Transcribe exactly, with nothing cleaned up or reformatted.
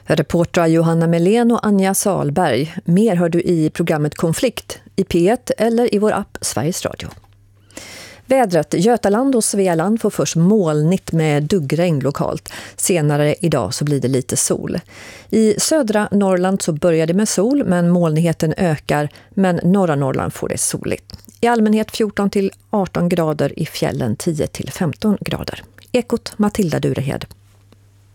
Reportrar Johanna Melén och Anja Salberg. Mer hör du i programmet Konflikt i P ett eller i vår app Sveriges Radio. Vädret. Götaland och Svealand får först molnigt med duggregn lokalt. Senare idag så blir det lite sol. I södra Norrland så börjar det med sol men molnigheten ökar, men norra Norrland får det soligt. I allmänhet fjorton till arton grader, i fjällen tio till femton grader. Ekot Matilda Durehed.